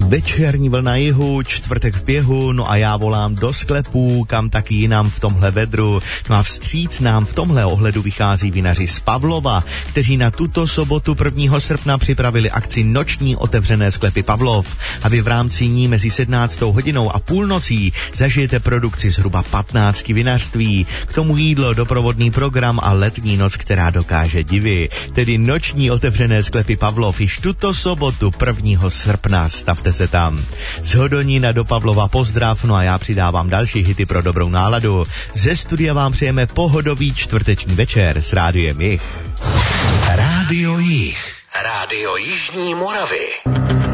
Večerní vlna jihu, čtvrtek v běhu, no a já volám do sklepů, kam taky jinam v tomhle vedru. No a vstříc nám v tomhle ohledu vychází vinaři z Pavlova, kteří na tuto sobotu 1. srpna připravili akci Noční otevřené sklepy Pavlov. A vy v rámci ní mezi 17. hodinou a půlnocí zažijete produkci zhruba 15 vinařství. K tomu jídlo, doprovodný program a letní noc, která dokáže divy. Tedy Noční otevřené sklepy Pavlov již tuto sobotu 1. srpna. Stavte se tam. Z Hodonína do Pavlova pozdrav, no a já přidávám další hity pro dobrou náladu. Ze studia vám přejeme pohodový čtvrteční večer s Rádiem Jih. Rádio Jih. Rádio Jižní Moravy.